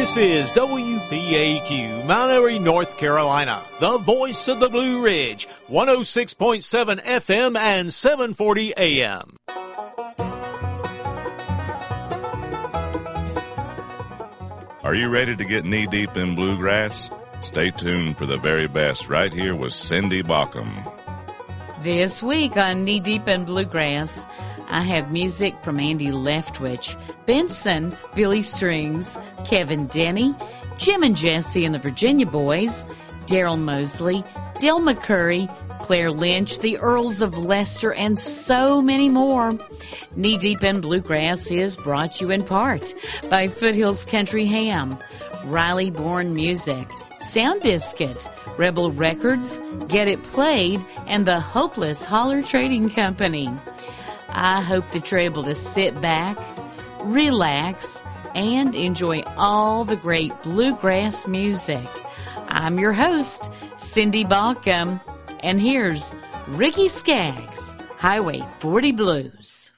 This is WPAQ, Mount Airy, North Carolina, the voice of the Blue Ridge, 106.7 FM and 740 AM. Are you ready to get knee-deep in bluegrass? Stay tuned for the very best right here with Cindy Baucom. This week on Knee Deep in Bluegrass, I have music from Andy Leftwich, Benson, Billy Strings, Kevin Denny, Jim and Jesse and the Virginia Boys, Daryl Mosley, Del McCurry, Claire Lynch, the Earls of Leicester, and so many more. Knee Deep in Bluegrass is brought to you in part by Foothills Country Ham, Riley Bourne Music, Sound Biscuit, Rebel Records, Get It Played, and the Hopeless Holler Trading Company. I hope that you're able to sit back, relax, and enjoy all the great bluegrass music. I'm your host, Cindy Baucom, and here's Ricky Skaggs, Highway 40 Blues.